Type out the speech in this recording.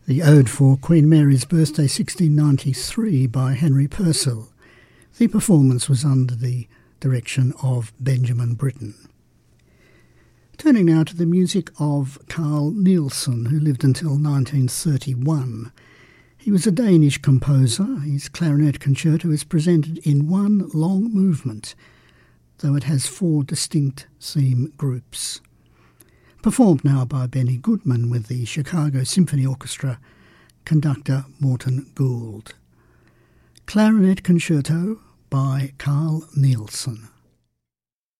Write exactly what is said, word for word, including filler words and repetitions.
The Ode for Queen Mary's Birthday sixteen ninety-three by Henry Purcell. The performance was under the direction of Benjamin Britten. Turning now to the music of Carl Nielsen, who lived until nineteen thirty-one. He was a Danish composer. His clarinet concerto is presented in one long movement, though it has four distinct theme groups. Performed now by Benny Goodman with the Chicago Symphony Orchestra, conductor Morton Gould. Clarinet Concerto by Carl Nielsen.